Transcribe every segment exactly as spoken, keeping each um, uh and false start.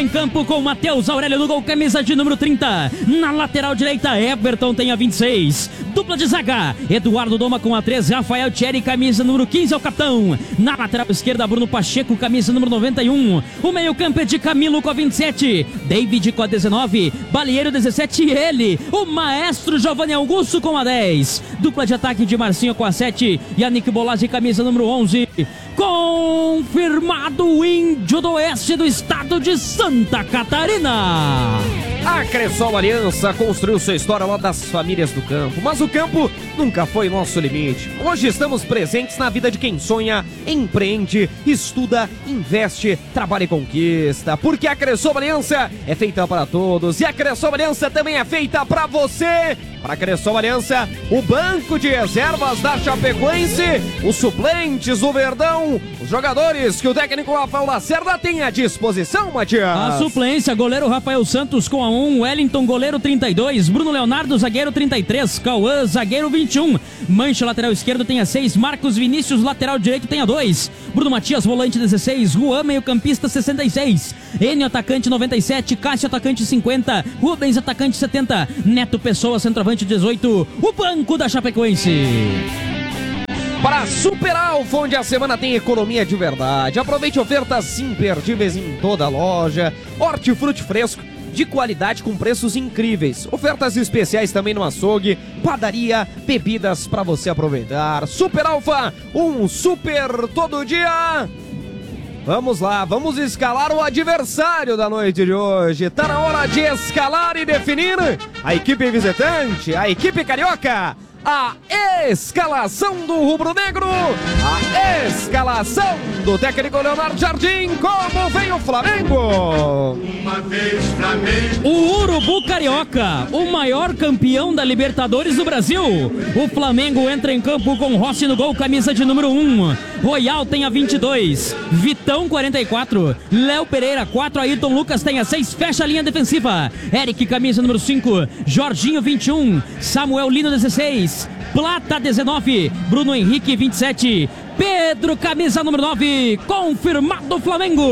Em campo com Matheus Aurélio no gol, camisa de número trinta. Na lateral direita, Everton tem a vinte e seis. Dupla de zaga, Eduardo Doma com a treze, Rafael Thierry, camisa número quinze, é o capitão. Na lateral esquerda, Bruno Pacheco, camisa número noventa e um. O meio campo é de Camilo com a vinte e sete, David com a dezenove, Balieiro dezessete e ele, o maestro Giovanni Augusto com a dez. Dupla de ataque de Marcinho com a sete, Yannick Bolazzi, camisa número onze. Confirmado o Índio do Oeste do estado de Santa Catarina. A Cressol Aliança construiu sua história lá das famílias do campo, mas o campo nunca foi nosso limite. Hoje estamos presentes na vida de quem sonha, empreende, estuda, investe, trabalha e conquista. Porque a Cressol Aliança é feita para todos e a Cressol Aliança também é feita para você. Para a Cressol Aliança, o banco de reservas da Chapecoense, os suplentes do Verdão, os jogadores que o técnico Rafael Lacerda tem à disposição, Matias. A suplência, goleiro Rafael Santos com a um, Wellington, goleiro trinta e dois, Bruno Leonardo, zagueiro trinta e três, Cauã, zagueiro vinte e um, Mancha, lateral esquerdo, tem a seis, Marcos Vinícius, lateral direito, tem a dois, Bruno Matias, volante dezesseis, Juan, meio campista sessenta e seis, Enio, atacante noventa e sete, Cássio, atacante cinquenta, Rubens, atacante setenta, Neto Pessoa, centroavante dezoito, o banco da Chapecoense. Para Super Alfa, onde a semana tem economia de verdade. Aproveite ofertas imperdíveis em toda a loja. Hortifruti fresco, de qualidade com preços incríveis. Ofertas especiais também no açougue, padaria, bebidas para você aproveitar. Super Alfa, um super todo dia. Vamos lá, vamos escalar o adversário da noite de hoje. Tá na hora de escalar e definir a equipe visitante, a equipe carioca. A escalação do rubro-negro, a escalação do técnico Leonardo Jardim. Como vem o Flamengo? Uma vez Flamengo. O Urubu Carioca, o maior campeão da Libertadores do Brasil. O Flamengo entra em campo com Rossi no gol, camisa de número um. Royal tem a vinte e dois, Vitão quarenta e quatro, Léo Pereira quatro, Ayrton Lucas tem a seis, fecha a linha defensiva. Eric, camisa número cinco, Jorginho vinte e um, Samuel Lino dezesseis, Plata dezenove, Bruno Henrique vinte e sete, Pedro, camisa número nove, confirmado o Flamengo.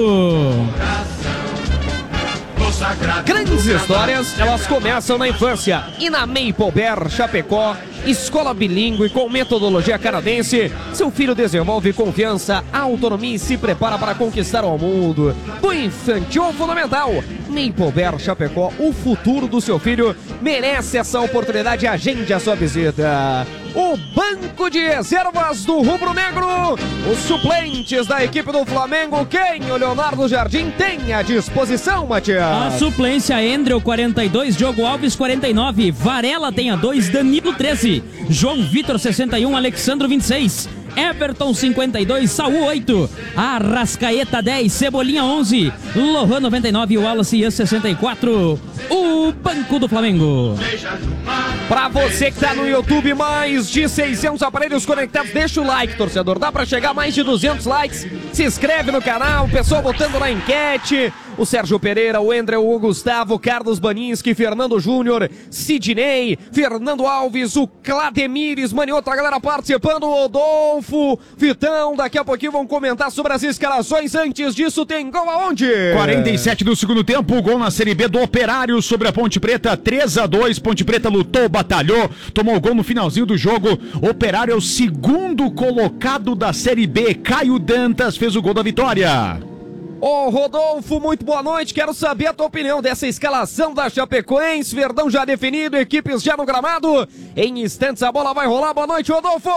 Grandes histórias, elas começam na infância. E na Maple Bear Chapecó, escola bilíngue com metodologia canadense, seu filho desenvolve confiança, autonomia e se prepara para conquistar o mundo. Do infantil ao fundamental, Maple Bear Chapecó, o futuro do seu filho merece essa oportunidade. Agende a sua visita. O banco de reservas do Rubro Negro, os suplentes da equipe do Flamengo, quem o Leonardo Jardim tem à disposição, Matias? A suplência, Andrew quarenta e dois, Diogo Alves quarenta e nove, Varela tem a dois, Danilo treze, João Vitor sessenta e um, Alexandro vinte e seis, Everton cinquenta e dois, Saúl oito, Arrascaeta dez, Cebolinha onze, Lohan noventa e nove, Wallace Ian sessenta e quatro. O banco do Flamengo. Pra você que tá no YouTube, mais de seiscentos aparelhos conectados, deixa o like, torcedor. Dá pra chegar a mais de duzentos likes. Se inscreve no canal, o pessoal botando na enquete. O Sérgio Pereira, o André, o Gustavo, Carlos Baninski, Fernando Júnior, Sidney, Fernando Alves, o Clademires, mano, e outra galera participando, o Rodolfo, Vitão, daqui a pouquinho vão comentar sobre as escalações. Antes disso, tem gol aonde? quarenta e sete do segundo tempo, gol na Série B do Operário sobre a Ponte Preta, três a dois, Ponte Preta lutou, batalhou, tomou o gol no finalzinho do jogo. Operário é o segundo colocado da Série B, Caio Dantas fez o gol da vitória. Ô Rodolfo, muito boa noite, quero saber a tua opinião dessa escalação da Chapecoense, Verdão já definido, equipes já no gramado, em instantes a bola vai rolar. Boa noite, Rodolfo!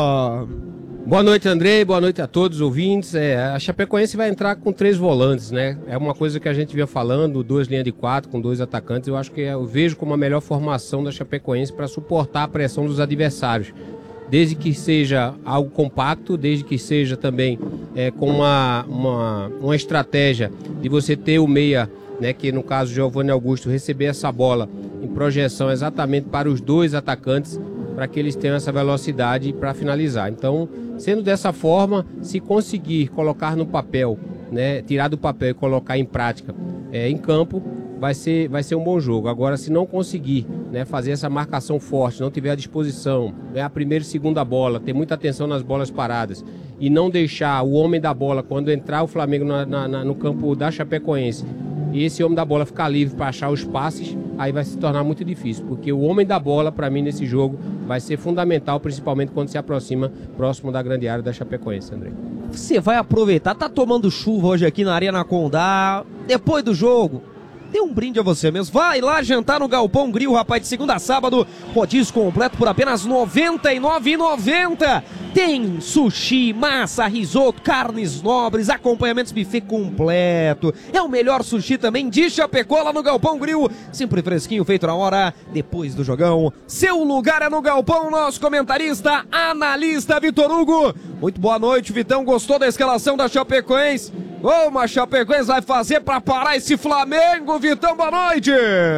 Boa noite, Andrei, boa noite a todos os ouvintes. É, a Chapecoense vai entrar com três volantes, né? É uma coisa que a gente vinha falando, duas linhas de quatro com dois atacantes. Eu acho que eu vejo como a melhor formação da Chapecoense para suportar a pressão dos adversários. Desde que seja algo compacto, desde que seja também é, com uma, uma, uma estratégia de você ter o meia, né, que no caso Giovanni Augusto, receber essa bola em projeção exatamente para os dois atacantes, para que eles tenham essa velocidade para finalizar. Então, sendo dessa forma, se conseguir colocar no papel, né, tirar do papel e colocar em prática é, em campo, vai ser, vai ser um bom jogo. Agora, se não conseguir, né, fazer essa marcação forte, não tiver à disposição, né, a primeira e segunda bola, ter muita atenção nas bolas paradas e não deixar o homem da bola, quando entrar o Flamengo na, na, na, no campo da Chapecoense, e esse homem da bola ficar livre para achar os passes, aí vai se tornar muito difícil, porque o homem da bola, para mim, nesse jogo, vai ser fundamental, principalmente quando se aproxima próximo da grande área da Chapecoense, André. Você vai aproveitar, tá tomando chuva hoje aqui na Arena Condá, depois do jogo, dê um brinde a você mesmo, vai lá jantar no Galpão Grill, rapaz, de segunda a sábado, rodízio completo por apenas noventa e nove reais e noventa centavos. Tem sushi, massa, risoto, carnes nobres, acompanhamentos buffet completo. É o melhor sushi também de Chapecó lá no Galpão Grill, sempre fresquinho, feito na hora, depois do jogão. Seu lugar é no Galpão, nosso comentarista, analista Vitor Hugo. Muito boa noite, Vitão, gostou da escalação da Chapecoense? Como a Chapecoense vai fazer pra parar esse Flamengo, Vitão? Boa noite!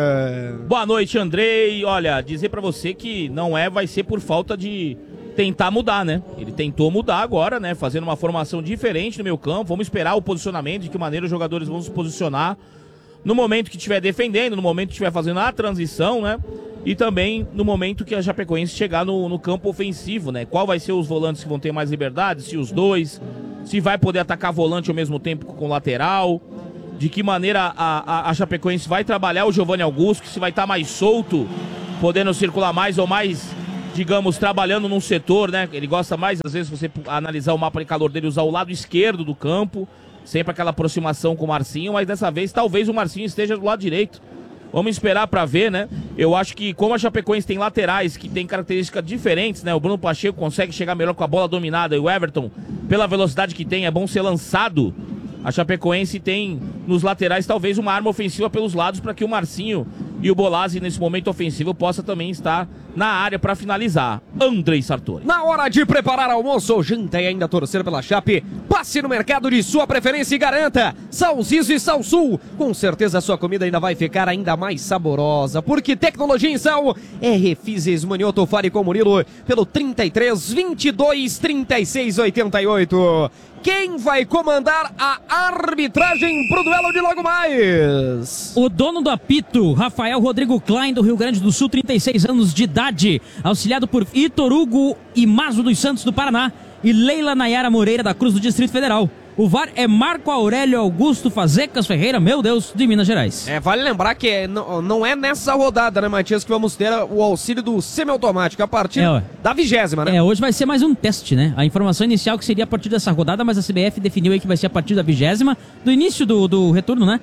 Boa noite, Andrei. Olha, dizer pra você que não é, vai ser por falta de tentar mudar, né? Ele tentou mudar agora, né? Fazendo uma formação diferente no meio campo. Vamos esperar o posicionamento, de que maneira os jogadores vão se posicionar no momento que estiver defendendo, no momento que estiver fazendo a transição, né? E também no momento que a Chapecoense chegar no, no campo ofensivo, né? Qual vai ser os volantes que vão ter mais liberdade, se os dois, se vai poder atacar volante ao mesmo tempo com o lateral, de que maneira a, a, a Chapecoense vai trabalhar o Giovanni Augusto, que se vai estar mais solto, podendo circular mais ou mais, digamos, trabalhando num setor, né? Ele gosta mais, às vezes, você analisar o mapa de calor dele, usar o lado esquerdo do campo, sempre aquela aproximação com o Marcinho, mas dessa vez talvez o Marcinho esteja do lado direito. Vamos esperar pra ver, né? Eu acho que como a Chapecoense tem laterais que tem características diferentes, né? O Bruno Pacheco consegue chegar melhor com a bola dominada e o Everton, pela velocidade que tem, é bom ser lançado. A Chapecoense tem nos laterais talvez uma arma ofensiva pelos lados para que o Marcinho e o Bolazzi nesse momento ofensivo possa também estar na área para finalizar. Andrei Sartori. Na hora de preparar almoço ou janta e ainda torcer pela Chape, passe no mercado de sua preferência e garanta Salsizo e Salsul. Com certeza a sua comida ainda vai ficar ainda mais saborosa, porque tecnologia em sal é Refises Manioto. Fale com o Murilo pelo trinta e três, vinte e dois, trinta e seis, oitenta e oito. Quem vai comandar a arbitragem pro duelo de logo mais? O dono do apito, Rafael Rodrigo Klein, do Rio Grande do Sul, trinta e seis anos de idade, auxiliado por Vitor Hugo Imazo dos Santos, do Paraná, e Leila Nayara Moreira, da Cruz do Distrito Federal. O V A R é Marco Aurélio Augusto Fazecas Ferreira, meu Deus, de Minas Gerais. É, vale lembrar que é, não, não é nessa rodada, né, Matias, que vamos ter o auxílio do semiautomático a partir é, da vigésima, né? É, hoje vai ser mais um teste, né? A informação inicial que seria a partir dessa rodada, mas a C B F definiu aí que vai ser a partir da vigésima, do início do, do retorno, né?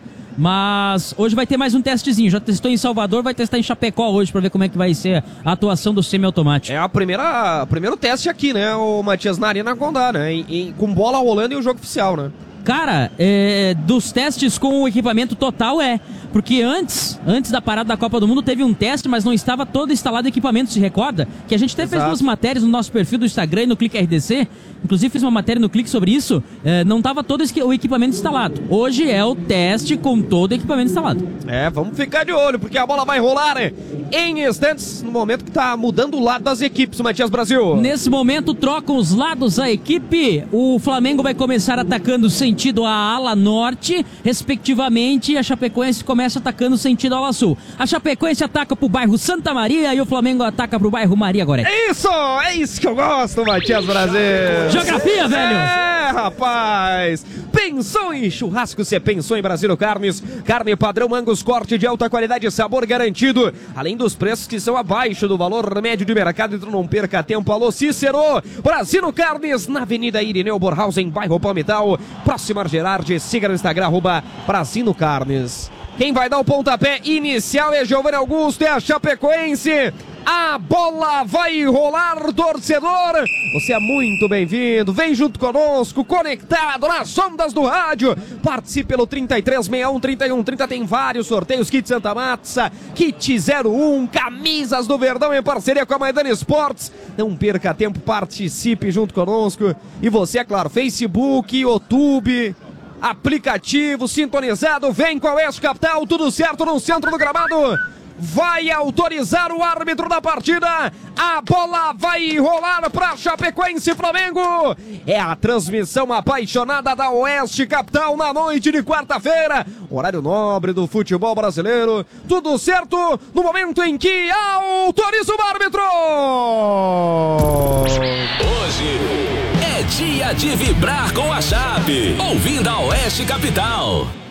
Mas hoje vai ter mais um testezinho. Já testou em Salvador, vai testar em Chapecó hoje pra ver como é que vai ser a atuação do semiautomático. É a primeira, o primeiro teste aqui, né, o Matias, na Arena Condá, né? Em, em, com bola rolando e o jogo oficial, né? Cara, é, dos testes com o equipamento total é, porque antes, antes da parada da Copa do Mundo teve um teste, mas não estava todo instalado o equipamento, se recorda? Que a gente até Exato. fez duas matérias no nosso perfil do Instagram e no Clique R D C, inclusive fiz uma matéria no Clique sobre isso, é, não estava todo o equipamento instalado. Hoje é o teste com todo o equipamento instalado. É, vamos ficar de olho, porque a bola vai rolar, né? Em instantes, no momento que tá mudando o lado das equipes, Matias Brasil. Nesse momento, trocam os lados a equipe. O Flamengo vai começar atacando sentido a ala norte, respectivamente, e a Chapecoense começa atacando sentido ala sul. A Chapecoense ataca pro bairro Santa Maria e o Flamengo ataca pro bairro Maria Gorete. É isso! É isso que eu gosto, Matias Brasil. Geografia, velho! É, rapaz! Pensou em churrasco, você pensou em Brasílio Carnes. Carne padrão Angus, corte de alta qualidade e sabor garantido. Além dos preços que são abaixo do valor médio de mercado, então não perca tempo. Alô, Cícero! Brasílio Carnes, na Avenida Irineu Borhausen, bairro Palmital. Próxima Gerardi, siga no Instagram, arroba Brasílio Carnes. Quem vai dar o pontapé inicial é Giovanni Augusto, é a Chapecoense. A bola vai rolar, torcedor. Você é muito bem-vindo. Vem junto conosco, conectado nas ondas do rádio. Participe pelo trinta e três, sessenta e um, trinta e um, trinta. Tem vários sorteios. Kit Santa Massa, Kit zero um, camisas do Verdão em parceria com a Maidana Esportes. Não perca tempo, participe junto conosco. E você, é claro, Facebook, YouTube, aplicativo sintonizado. Vem com a Oeste Capital, tudo certo no centro do gramado. Vai autorizar o árbitro da partida. A bola vai rolar para Chapecoense e Flamengo. É a transmissão apaixonada da Oeste Capital na noite de quarta-feira. Horário nobre do futebol brasileiro. Tudo certo no momento em que autoriza o árbitro. Hoje é dia de vibrar com a Chape. Ouvindo a Oeste Capital.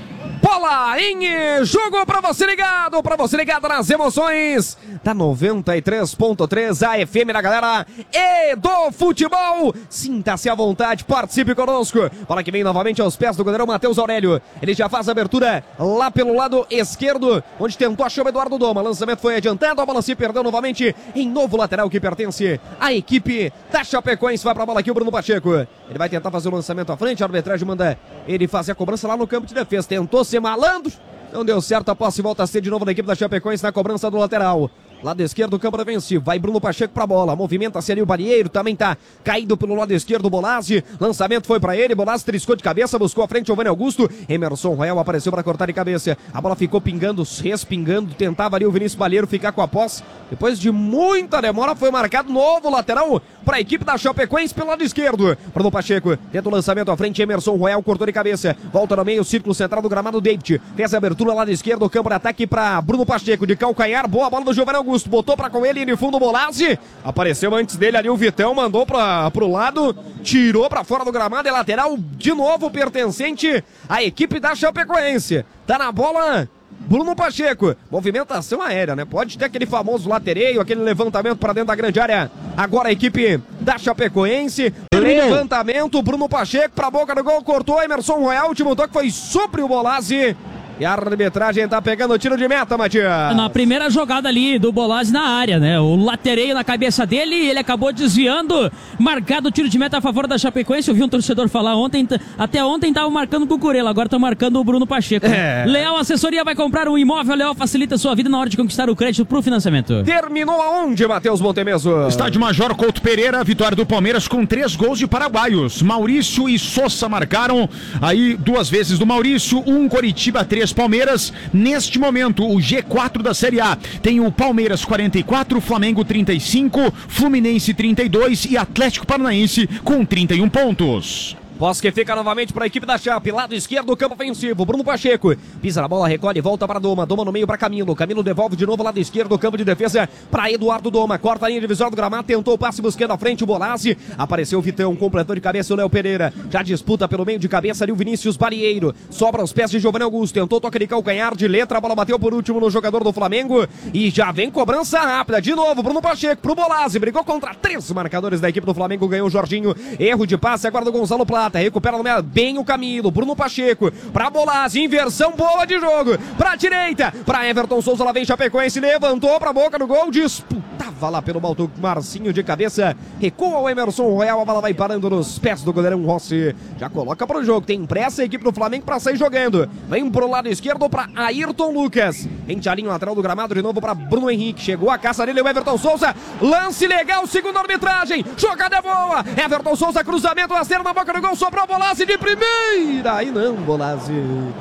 Bola em jogo pra você ligado, pra você ligado nas emoções da noventa e três ponto três, a F M da galera e do futebol. Sinta-se à vontade, participe conosco. Bola que vem novamente aos pés do goleirão Matheus Aurélio. Ele já faz a abertura lá pelo lado esquerdo, onde tentou achar o Eduardo Doma. Lançamento foi adiantado, a bola se perdeu novamente em novo lateral que pertence à equipe da Chapecoense. Vai pra bola aqui o Bruno Pacheco. Ele vai tentar fazer o lançamento à frente, a arbitragem manda ele fazer a cobrança lá no campo de defesa. Tentou ser malandro, não deu certo, a posse volta a ser de novo da equipe da Chapecoense na cobrança do lateral. Lado esquerdo do campo defensivo, vai Bruno Pacheco pra bola, movimenta-se ali o Balieiro, também tá caído pelo lado esquerdo o Bolazzi, lançamento foi pra ele, Bolazzi triscou de cabeça, buscou a frente Giovanni Augusto, Emerson Royal apareceu pra cortar de cabeça, a bola ficou pingando, respingando, tentava ali o Vinícius Balieiro ficar com a posse, depois de muita demora foi marcado novo lateral pra equipe da Chapecoense pelo lado esquerdo. Bruno Pacheco, tenta o lançamento à frente, Emerson Royal cortou de cabeça, volta no meio, círculo central do gramado, David, fez a abertura lado esquerdo, campo de ataque pra Bruno Pacheco, de calcanhar, boa bola do Giovanni Augusto, botou pra com ele no fundo o Bolazzi, apareceu antes dele ali o Vitão, mandou pra, pro lado, tirou pra fora do gramado, é lateral de novo pertencente à equipe da Chapecoense. Tá na bola Bruno Pacheco, movimentação aérea, né? Pode ter aquele famoso latereio, aquele levantamento pra dentro da grande área. Agora a equipe da Chapecoense, levantamento, Bruno Pacheco pra boca do gol, cortou Emerson Royal, último toque foi sobre o Bolazzi. E a arbitragem tá pegando o tiro de meta, Matias. Na primeira jogada ali do Bolazzi na área, né? O latereio na cabeça dele e ele acabou desviando. Marcado o tiro de meta a favor da Chapecoense. Eu vi um torcedor falar ontem, até ontem tava marcando o Cucurella, agora tá marcando o Bruno Pacheco. É. Leal Assessoria vai comprar um imóvel. Leal facilita a sua vida na hora de conquistar o crédito pro financiamento. Terminou aonde, Matheus Montemeso? Estádio Major Couto Pereira, vitória do Palmeiras com três gols de paraguaios. Maurício e Sosa marcaram. Aí duas vezes do Maurício, um Coritiba, três Palmeiras. Neste momento, o G quatro da Série A tem o Palmeiras quarenta e quatro, Flamengo trinta e cinco, Fluminense trinta e dois e Atlético Paranaense com trinta e um pontos. Posse que fica novamente para a equipe da Chape, lado esquerdo do campo ofensivo, Bruno Pacheco, pisa na bola, recolhe, volta para Doma, Doma no meio para Camilo, Camilo devolve de novo lado esquerdo do campo de defesa para Eduardo Doma, corta a linha divisória do gramado, tentou o passe buscando à frente o Bolazzi, apareceu o Vitão, completou de cabeça o Léo Pereira, já disputa pelo meio de cabeça ali o Vinícius Balieiro, sobra aos pés de Giovanni Augusto, tentou toque de calcanhar de letra, a bola bateu por último no jogador do Flamengo e já vem cobrança rápida, de novo Bruno Pacheco pro Bolazzi, brigou contra três marcadores da equipe do Flamengo, ganhou o Jorginho, erro de passe, agora do Gonzalo Plata, recupera no meio, bem o Camilo, Bruno Pacheco, pra Bolazzi, inversão boa de jogo, pra direita, pra Everton Souza, lá vem Chapecoense, levantou pra boca do gol, disputava lá pelo alto, Marcinho de cabeça, recua o Emerson Royal, a bola vai parando nos pés do goleirão Rossi, já coloca pro jogo, tem pressa a equipe do Flamengo pra sair jogando, vem pro lado esquerdo pra Ayrton Lucas, rente a linha lateral do gramado de novo pra Bruno Henrique, chegou a caça dele o Everton Souza, lance legal, segunda arbitragem, jogada boa, Everton Souza, cruzamento, rasteiro na boca do gol, sobrou Bolazzi de primeira, aí não, Bolazzi,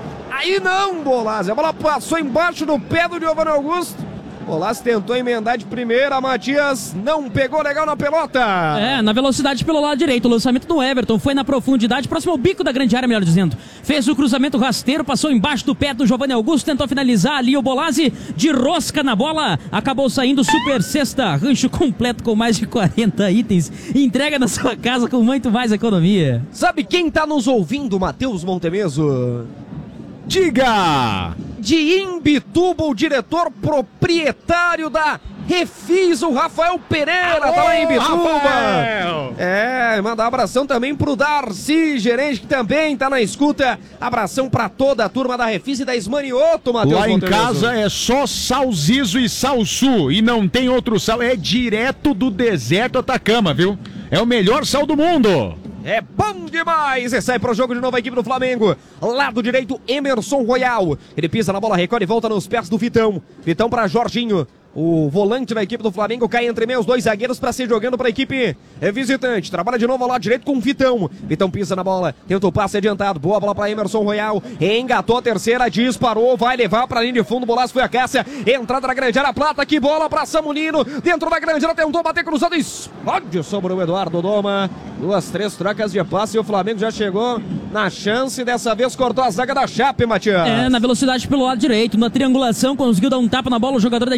aí não, Bolazzi, a bola passou embaixo do pé do Giovanni Augusto, Bolazzi tentou emendar de primeira, Matias não pegou legal na pelota. É, na velocidade pelo lado direito, o lançamento do Everton foi na profundidade, próximo ao bico da grande área, melhor dizendo, fez o cruzamento rasteiro, passou embaixo do pé do Giovanni Augusto, tentou finalizar ali o Bolazzi, de rosca na bola, acabou saindo super sexta, rancho completo com mais de quarenta itens, entrega na sua casa com muito mais economia. Sabe quem tá nos ouvindo, Matheus Montemeso? Diga! De Imbituba, o diretor proprietário da Refis, o Rafael Pereira, Alô, tá lá em Imbituba. Rafael. É, mandar um abração também pro Darcy, gerente, que também tá na escuta. Abração pra toda a turma da Refis e da Esmanioto, Matheus Lá em Montemeso. casa é só salzizo e salsu, e não tem outro sal, é direto do deserto Atacama, viu? É o melhor sal do mundo. É bom demais! E sai pro jogo de novo a equipe do Flamengo. Lado direito, Emerson Royal. Ele pisa na bola, recolhe e volta nos pés do Vitão. Vitão pra Jorginho. O volante da equipe do Flamengo cai entre meus dois zagueiros para ser jogando para a equipe visitante. Trabalha de novo ao lado direito com o Vitão. Vitão pisa na bola, tenta o passe adiantado. Boa bola para Emerson Royal. Engatou a terceira, disparou, vai levar para a linha de fundo. Bolazzi foi a caça. Entrada da grande área, Plata. Que bola para Samunino. Dentro da grande área, tentou bater cruzado. Explode sobre o Eduardo Doma. Duas, três trocas de passe e o Flamengo já chegou na chance. Dessa vez cortou a zaga da Chape, Matias. É, na velocidade pelo lado direito. Na triangulação, conseguiu dar um tapa na bola o jogador da equipe do Flamengo.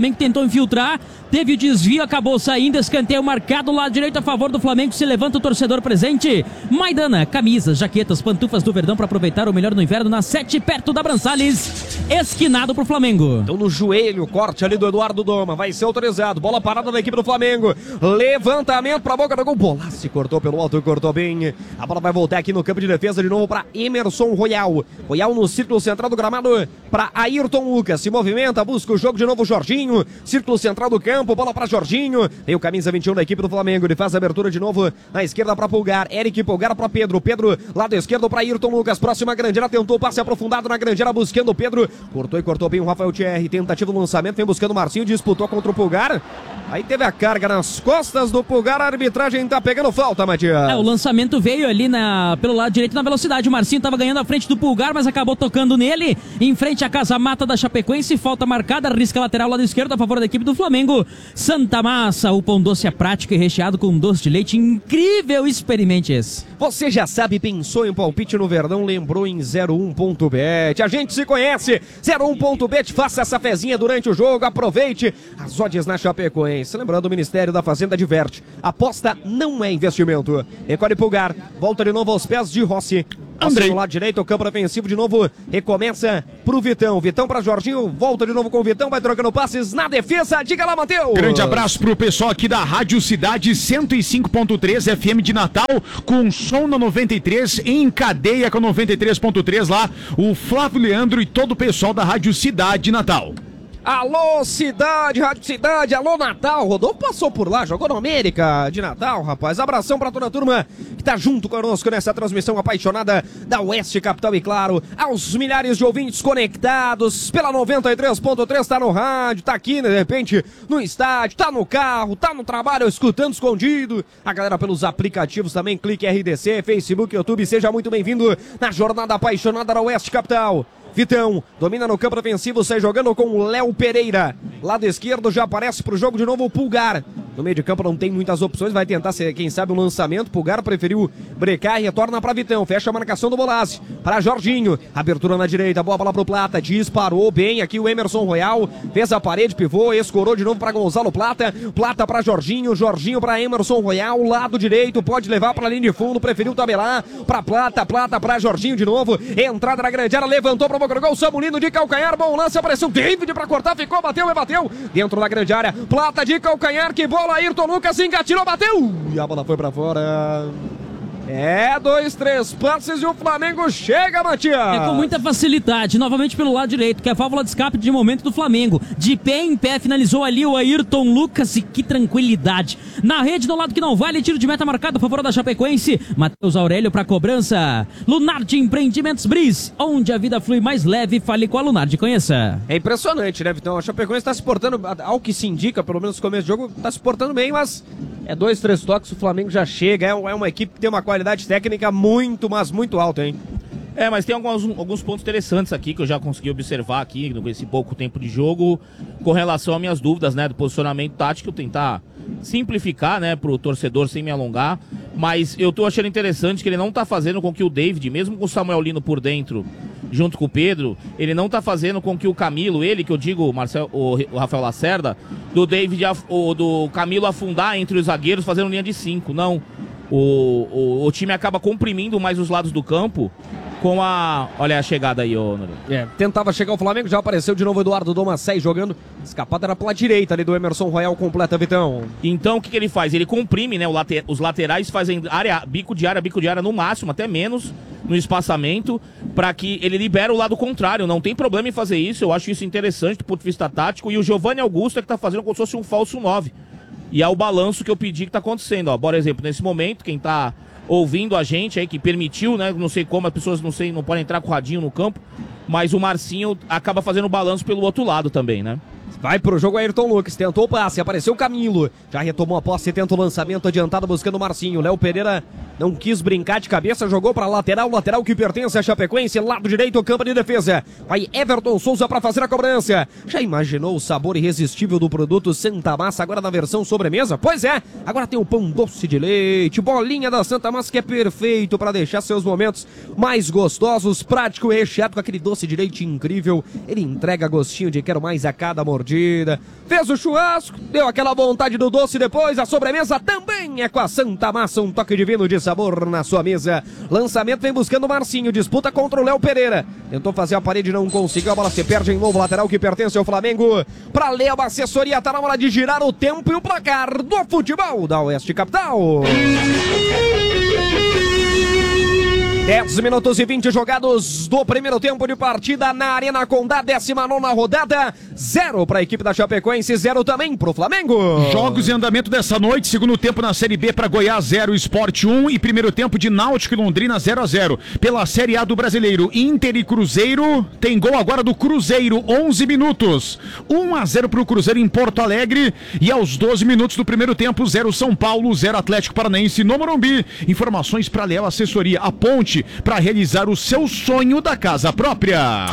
Flamengo tentou infiltrar, teve o desvio, acabou saindo, escanteio marcado, lado direito a favor do Flamengo, se levanta o torcedor presente. Maidana, camisas, jaquetas, pantufas do Verdão para aproveitar o melhor no inverno, na sete, perto da Brançales, esquinado pro Flamengo. Então no joelho, corte ali do Eduardo Doma, vai ser autorizado, bola parada da equipe do Flamengo, levantamento pra boca do gol, Bolassi cortou pelo alto e cortou bem, a bola vai voltar aqui no campo de defesa de novo pra Emerson Royal, Royal no círculo central do gramado pra Ayrton Lucas, se movimenta, busca o jogo de novo, Jorginho, círculo central do campo, bola pra Jorginho, tem o camisa vinte e um da equipe do Flamengo, ele faz a abertura de novo na esquerda pra Pulgar, Eric Pulgar pra Pedro, Pedro lado esquerdo pra Ayrton Lucas, próxima Grandeira, tentou passe aprofundado na Grandeira, buscando o Pedro, cortou e cortou bem o Rafael Thierry, tentativa do lançamento, vem buscando o Marcinho, disputou contra o Pulgar, aí teve a carga nas costas do Pulgar, a arbitragem tá pegando falta, Matias. É, o lançamento veio ali na, pelo lado direito na velocidade, o Marcinho tava ganhando à frente do Pulgar, mas acabou tocando nele, em frente à Casa Mata da Chapecoense, falta marcada, risca lateral lado esquerdo a favor da equipe do Flamengo. Santa Massa, o pão doce é prático e recheado com doce de leite incrível, experimente esse. Você já sabe, pensou em palpite no Verdão, lembrou em zero um ponto bet. A gente se conhece, zero um ponto bet, faça essa fezinha durante o jogo, aproveite as odds na Chapecoense. Lembrando, o Ministério da Fazenda adverte, aposta não é investimento. Recolhe Pulgar, volta de novo aos pés de Rossi. Andrei. Do lado direito, o campo ofensivo de novo, recomeça pro Vitão, Vitão pra Jorginho, volta de novo com o Vitão, vai trocando passes na defesa, diga lá, Matheus. Grande abraço pro pessoal aqui da Rádio Cidade cento e cinco ponto três F M de Natal, com som na noventa e três, em cadeia com noventa e três ponto três lá, o Flávio Leandro e todo o pessoal da Rádio Cidade de Natal. Alô, Cidade, Rádio Cidade, alô, Natal. Rodolfo passou por lá, jogou no América de Natal, rapaz. Abração pra toda a turma que tá junto conosco nessa transmissão apaixonada da Oeste Capital. E claro, aos milhares de ouvintes conectados pela noventa e três ponto três, tá no rádio, tá aqui, de repente, no estádio, tá no carro, tá no trabalho, escutando escondido. A galera pelos aplicativos também, Clique R D C, Facebook, YouTube, seja muito bem-vindo na jornada apaixonada da Oeste Capital. Vitão, domina no campo ofensivo, sai jogando com o Léo Pereira. Lado esquerdo já aparece pro jogo de novo o Pulgar. No meio de campo não tem muitas opções, vai tentar ser, quem sabe, um lançamento. Pulgar preferiu brecar e retorna pra Vitão. Fecha a marcação do Bolassi. Para Jorginho, abertura na direita, boa bola pro Plata. Disparou bem aqui o Emerson Royal. Fez a parede, pivô, escorou de novo pra Gonzalo Plata. Plata pra Jorginho, Jorginho pra Emerson Royal. Lado direito, pode levar pra linha de fundo, preferiu tabelar. Pra Plata, Plata pra Jorginho de novo. Entrada na grande área, levantou pra boca do gol. Samulino de calcanhar, bom lance, apareceu David pra cortar, ficou, bateu e bateu. Dentro da grande área, Plata de calcanhar, que bola, Ayrton Lucas engatilhou, bateu. E a bola foi pra fora. É, dois, três passes e o Flamengo chega, Matias. É com muita facilidade, novamente pelo lado direito, que é a válvula de escape de momento do Flamengo. De pé em pé, finalizou ali o Ayrton Lucas e que tranquilidade. Na rede, do lado que não vale, tiro de meta marcado a favor da Chapecoense. Matheus Aurélio pra cobrança. Lunardi Empreendimentos Bris, onde a vida flui mais leve, fale com a Lunardi, conheça. É impressionante, né, Vitão? A Chapecoense tá se portando, ao que se indica, pelo menos no começo do jogo, tá se portando bem, mas é dois, três toques, o Flamengo já chega. É uma equipe que tem uma qualidade técnica muito, mas muito alta, hein? É, mas tem alguns, alguns pontos interessantes aqui que eu já consegui observar aqui nesse pouco tempo de jogo com relação às minhas dúvidas, né, do posicionamento tático, tentar simplificar, né, pro torcedor sem me alongar, mas eu tô achando interessante que ele não tá fazendo com que o David, mesmo com o Samuel Lino por dentro, junto com o Pedro, ele não tá fazendo com que o Camilo, ele que eu digo, o, Marcel, o, o Rafael Lacerda, do David, o, do Camilo afundar entre os zagueiros fazendo linha de cinco, não. O, o, o time acaba comprimindo mais os lados do campo com a... Olha a chegada aí, ô Noro. É, tentava chegar o Flamengo, já apareceu de novo o Eduardo Domacei jogando. Escapada era pela direita ali do Emerson Royal, completa, Vitão. Então o que, que ele faz? Ele comprime, né? O later, os laterais fazem área, bico de área, bico de área no máximo, até menos no espaçamento, para que ele libere o lado contrário. Não tem problema em fazer isso, eu acho isso interessante do ponto de vista tático. E o Giovanni Augusto é que tá fazendo como se fosse um falso nove. E é o balanço que eu pedi que tá acontecendo, ó. Por exemplo, nesse momento, quem tá ouvindo a gente aí, que permitiu, né? Não sei como, as pessoas não sei, não podem entrar com o radinho no campo, mas o Marcinho acaba fazendo o balanço pelo outro lado também, né? Vai pro jogo Ayrton Lucas, tentou o passe, apareceu o Camilo, já retomou a posse, tenta o lançamento adiantado buscando o Marcinho. Léo Pereira não quis brincar de cabeça, jogou pra lateral, lateral que pertence a Chapecoense, lado direito, campo de defesa. Vai Everton Souza pra fazer a cobrança. Já imaginou o sabor irresistível do produto Santa Massa agora na versão sobremesa? Pois é, agora tem o pão doce de leite, bolinha da Santa Massa que é perfeito pra deixar seus momentos mais gostosos, prático e recheado com aquele doce de leite incrível. Ele entrega gostinho de quero mais a cada mordida. partida. Fez o churrasco, deu aquela vontade do doce depois, a sobremesa também é com a Santa Massa, um toque divino de sabor na sua mesa. Lançamento vem buscando o Marcinho, disputa contra o Léo Pereira. Tentou fazer a parede, não conseguiu, a bola se perde em novo lateral que pertence ao Flamengo. Pra Léo, a assessoria, tá na hora de girar o tempo e o placar do futebol da Oeste Capital. dez minutos e vinte jogados do primeiro tempo de partida na Arena Condá, décima nona rodada, zero para a equipe da Chapecoense, zero também pro Flamengo. Jogos em andamento dessa noite, segundo tempo na Série B para Goiás zero, Sport um e primeiro tempo de Náutico e Londrina zero a zero. Pela Série A do Brasileiro, Inter e Cruzeiro, tem gol agora do Cruzeiro, onze minutos, um a zero pro Cruzeiro em Porto Alegre e aos doze minutos do primeiro tempo, zero São Paulo, zero Atlético Paranaense no Morumbi. Informações para Léo Assessoria, a ponte para realizar o seu sonho da casa própria.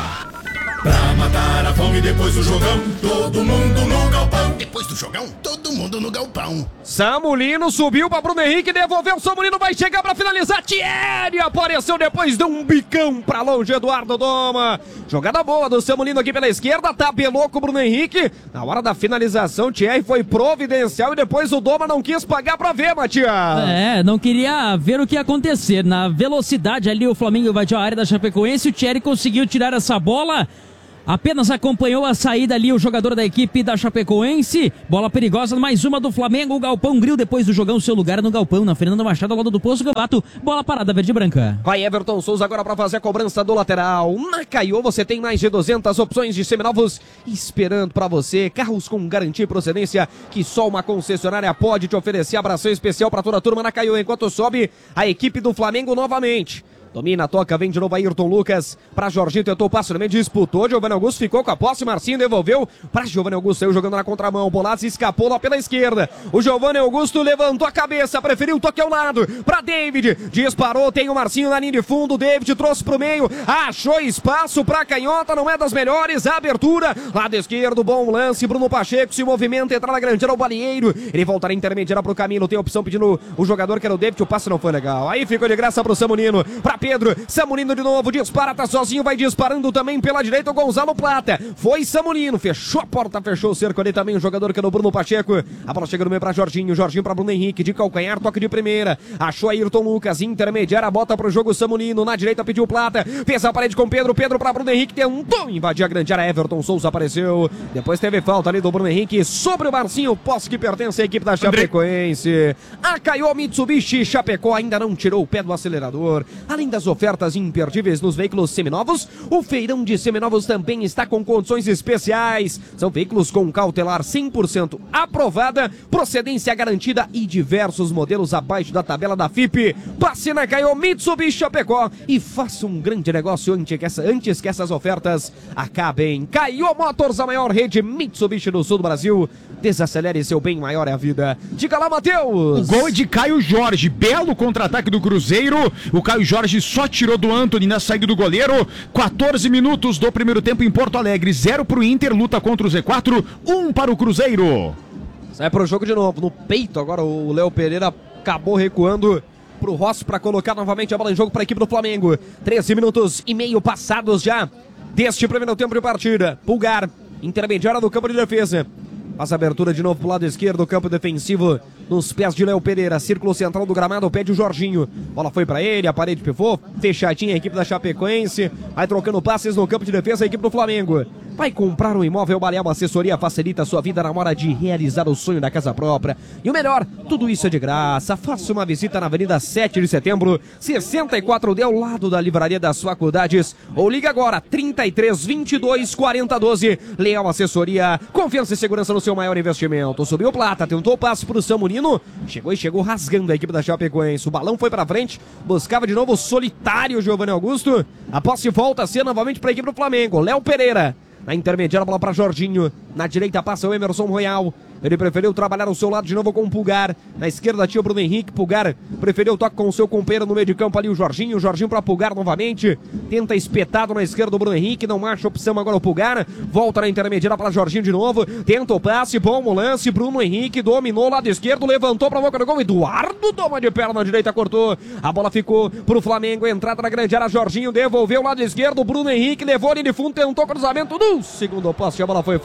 Pra matar a fome depois do jogão, todo mundo no galpão. Depois do jogão, todo mundo no galpão. Samulino subiu pra Bruno Henrique, devolveu, Samulino vai chegar pra finalizar, Thierry apareceu depois de um bicão pra longe, Eduardo Doma. Jogada boa do Samulino aqui pela esquerda, tabelou com o Bruno Henrique. Na hora da finalização, Thierry foi providencial e depois o Doma não quis pagar pra ver, Matias. É, não queria ver o que ia acontecer. Na velocidade ali, o Flamengo invadiu a área da Chapecoense, o Thierry conseguiu tirar essa bola. Apenas acompanhou a saída ali o jogador da equipe da Chapecoense. Bola perigosa, mais uma do Flamengo. O Galpão Grill depois do jogão, seu lugar no Galpão. Na Fernanda Machado, ao lado do Poço Gambato. Bola parada, verde e branca. Vai Everton Souza agora para fazer a cobrança do lateral. Na Caiô você tem mais de duzentas opções de seminovos esperando para você. Carros com garantia e procedência que só uma concessionária pode te oferecer. Abração especial para toda a turma na Caiô. Enquanto sobe a equipe do Flamengo novamente. Domina, toca, vem de novo Ayrton Lucas pra Jorginho, tentou o passo no meio, disputou, Giovanni Augusto ficou com a posse, Marcinho devolveu pra Giovanni Augusto, saiu jogando na contramão, Bolazzi escapou lá pela esquerda, o Giovanni Augusto levantou a cabeça, preferiu o toque ao lado, pra David, disparou, tem o Marcinho na linha de fundo, David trouxe pro meio, achou espaço pra canhota, não é das melhores, abertura, lado esquerdo, bom lance, Bruno Pacheco se movimenta, entrar na grande área, o Balieiro, ele voltará intermediária pro Camilo, tem opção pedindo o jogador que era o David, o passe não foi legal, aí ficou de graça pro Samulino, pra Pedro, Samulino de novo, dispara, tá sozinho, vai disparando também pela direita o Gonzalo Plata, foi Samulino, fechou a porta, fechou o cerco ali também o jogador que é o Bruno Pacheco, a bola chega no meio pra Jorginho, Jorginho pra Bruno Henrique, de calcanhar, toque de primeira, achou Ayrton Lucas, intermediária, bota pro jogo Samulino, na direita pediu Plata, fez a parede com Pedro, Pedro pra Bruno Henrique, tentou invadir a grande área, Everton Souza apareceu, depois teve falta ali do Bruno Henrique, sobre o Marcinho, posse que pertence à equipe da Chapecoense, a Caiô Mitsubishi Chapecó ainda não tirou o pé do acelerador, além das ofertas imperdíveis nos veículos seminovos, o feirão de seminovos também está com condições especiais. São veículos com cautelar cem por cento aprovada, procedência garantida e diversos modelos abaixo da tabela da F I P. Passe na Caiô Mitsubishi Chapecó e faça um grande negócio antes que, essa, antes que essas ofertas acabem. Caiô Motors, a maior rede Mitsubishi do sul do Brasil. Desacelere seu bem, maior é a vida. Diga lá, Matheus. O gol é de Caio Jorge, belo contra-ataque do Cruzeiro. O Caio Jorge só tirou do Antony na saída do goleiro. quatorze minutos do primeiro tempo em Porto Alegre, zero pro Inter, luta contra o Z quatro, um para o Cruzeiro. Sai pro jogo de novo, no peito agora o Léo Pereira acabou recuando pro Rossi para colocar novamente a bola em jogo para a equipe do Flamengo. treze minutos e meio passados já deste primeiro tempo de partida. Pulgar, intermediária do campo de defesa. Passa a abertura de novo pro lado esquerdo, campo defensivo nos pés de Léo Pereira, círculo central do gramado, pede o Jorginho, bola foi pra ele, a parede pivô, fechadinha a equipe da Chapecoense, vai trocando passes no campo de defesa a equipe do Flamengo. Vai comprar um imóvel, Baleal, uma assessoria facilita a sua vida na hora de realizar o sonho da casa própria. E o melhor, tudo isso é de graça. Faça uma visita na Avenida sete de setembro, sessenta e quatro D, ao lado da Livraria das Faculdades. Ou liga agora, trinta e três, vinte e dois, quarenta, doze. Leal Assessoria, confiança e segurança no seu maior investimento. Subiu Plata, tentou o passe pro Samulino, chegou e chegou rasgando a equipe da Chapecoense. O balão foi pra frente, buscava de novo o solitário Giovanni Augusto. A posse volta a ser novamente pra equipe do Flamengo. Léo Pereira. Na intermediária, bola para Jorginho. Na direita passa o Emerson Royal. Ele preferiu trabalhar ao seu lado de novo com o Pulgar. Na esquerda tinha o Bruno Henrique. Pulgar preferiu o toque com o seu companheiro no meio de campo ali, o Jorginho. O Jorginho para Pulgar novamente. Tenta espetado na esquerda do Bruno Henrique. Não acha opção agora o Pulgar. Volta na intermediária para Jorginho de novo. Tenta o passe. Bom lance. Bruno Henrique dominou lado esquerdo. Levantou para a boca do gol. Eduardo toma de perna direita, cortou. A bola ficou para o Flamengo. Entrada na grande área. Jorginho devolveu lado esquerdo. Bruno Henrique levou ali de fundo. Tentou cruzamento no segundo poste. A bola foi forte demais.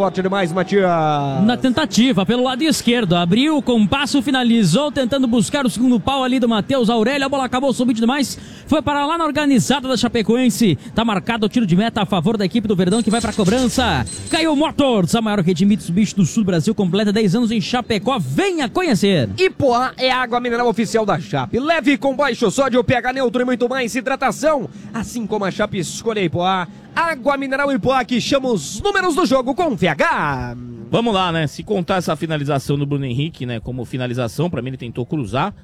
mais, Matias. Na tentativa, pelo lado esquerdo, abriu com um passo, finalizou, tentando buscar o segundo pau ali do Matheus Aurélio, a bola acabou subindo demais, foi para lá na organizada da Chapecoense, tá marcado o tiro de meta a favor da equipe do Verdão, que vai pra cobrança. Caio Motors, a maior rede de Mitsubishi do sul do Brasil, completa dez anos em Chapecó, venha conhecer. Ipoá é a água mineral oficial da Chape, leve com baixo sódio, pH neutro e muito mais hidratação, assim como a Chape escolhe a Ipoá. Água mineral Ipoá, que chama os números do jogo com V H. Vamos lá, né? Se contar essa finalização do Bruno Henrique, né? Como finalização, pra mim ele tentou cruzar.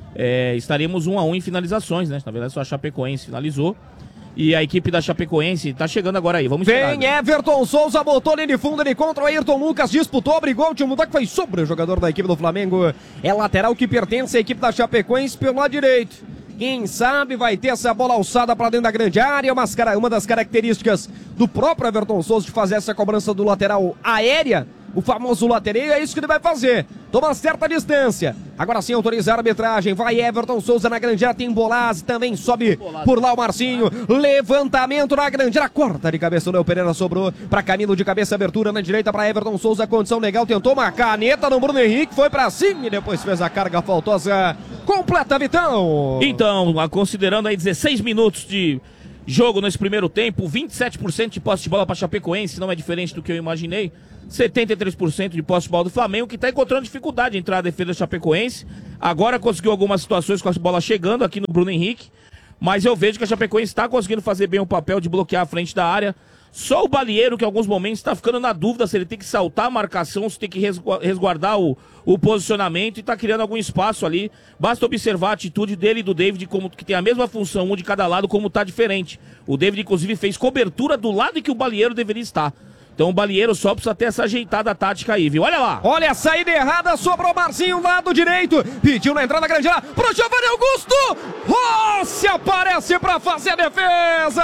É, estaremos um a um em finalizações, né? Na verdade só a Chapecoense finalizou. E a equipe da Chapecoense tá chegando agora aí, vamos esperar. Vem Everton Souza, botou linha de fundo, ele contra o Ayrton Lucas, disputou, brigou, o último toque foi sobre o jogador da equipe do Flamengo. É lateral que pertence à equipe da Chapecoense pelo lado direito. Quem sabe vai ter essa bola alçada para dentro da grande área, uma, uma das características do próprio Everton Souza de fazer essa cobrança do lateral aérea, o famoso latereio, é isso que ele vai fazer. Toma certa distância. Agora sim autoriza a arbitragem. Vai Everton Souza na grande área, tem Bolaz, também sobe por lá o Marcinho. Levantamento na grande área, corta de cabeça o Léo Pereira, sobrou para Camilo de cabeça, abertura na direita para Everton Souza, condição legal, tentou uma caneta no Bruno Henrique, foi para cima e depois fez a carga faltosa. Completa, Vitão. Então, considerando aí dezesseis minutos de jogo nesse primeiro tempo, vinte e sete por cento de posse de bola para Chapecoense, não é diferente do que eu imaginei. setenta e três por cento de posse de bola do Flamengo, que está encontrando dificuldade em entrar a defesa Chapecoense. Agora conseguiu algumas situações com a bola chegando aqui no Bruno Henrique, mas eu vejo que a Chapecoense está conseguindo fazer bem o papel de bloquear a frente da área. Só o Balieiro, que em alguns momentos está ficando na dúvida se ele tem que saltar a marcação, se tem que resguardar o, o posicionamento e está criando algum espaço ali. Basta observar a atitude dele e do David, como, que tem a mesma função, um de cada lado, como está diferente. O David, inclusive, fez cobertura do lado em que o Balieiro deveria estar. Então o Balieiro só precisa ter essa ajeitada tática aí, viu? Olha lá! Olha a saída errada, sobrou o Marcinho, lado direito. Pediu na entrada grande área pro Giovanni Augusto. Rossi aparece pra fazer a defesa.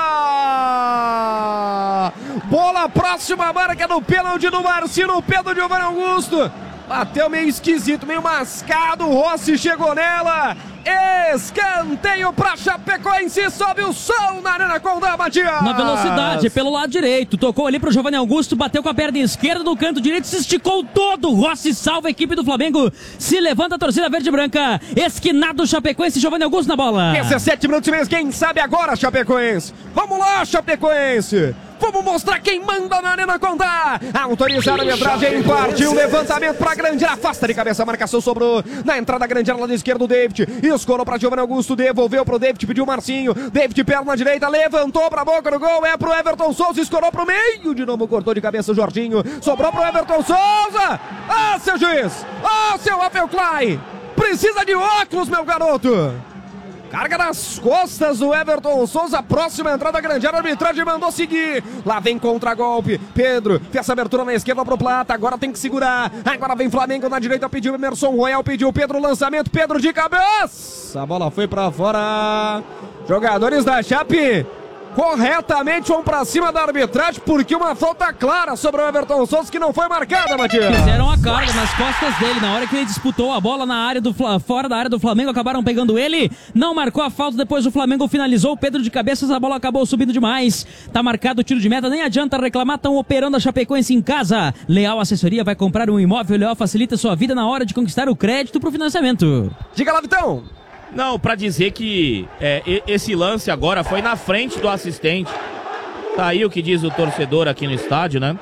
Bola próxima à marca do pênalti do Marcinho, no pé do Giovanni Augusto. Bateu meio esquisito, meio mascado. O Rossi chegou nela. Escanteio pra Chapecoense, sobe o som na Arena Condá, Matias. Na velocidade, pelo lado direito, tocou ali pro Giovanni Augusto, bateu com a perna esquerda no canto direito, se esticou todo. Rossi salva a equipe do Flamengo, se levanta a torcida verde e branca. Esquinado Chapecoense, Giovanni Augusto na bola. dezessete minutos e meio, quem sabe agora, Chapecoense. Vamos lá, Chapecoense. Vamos mostrar quem manda na Arena Condá. Autorizar a arbitragem, partiu, levantamento pra grande área, afasta de cabeça, a marcação sobrou. Na entrada grande área, lado esquerdo, o David. Escorou pra Giovanni Augusto, devolveu pro David, pediu o Marcinho. David perna direita, levantou pra boca do gol, é pro Everton Souza, escorou pro meio. De novo cortou de cabeça o Jorginho. Sobrou pro Everton Souza. Ah, seu juiz. Ah, seu Rafael Klein. Precisa de óculos, meu garoto. Carga nas costas do Everton Souza, próxima entrada grande área, a arbitragem mandou seguir. Lá vem contra-golpe, Pedro fez a abertura na esquerda pro Plata, agora tem que segurar. Agora vem Flamengo na direita, pediu Emerson Royal, pediu Pedro, lançamento, Pedro de cabeça. A bola foi pra fora. Jogadores da Chape corretamente vão pra cima da arbitragem, porque uma falta clara sobre o Everton Souza que não foi marcada, Matias. Fizeram a carga nas costas dele, na hora que ele disputou a bola na área do fora da área do Flamengo, acabaram pegando ele, não marcou a falta, depois o Flamengo finalizou, o Pedro de cabeças, a bola acabou subindo demais, tá marcado o tiro de meta, nem adianta reclamar, estão operando a Chapecoense em casa. Leal Assessoria vai comprar um imóvel, Leal facilita sua vida na hora de conquistar o crédito pro financiamento. Diga lá, Vitão. Não, pra dizer que é, esse lance agora foi na frente do assistente. Tá aí o que diz o torcedor aqui no estádio, né?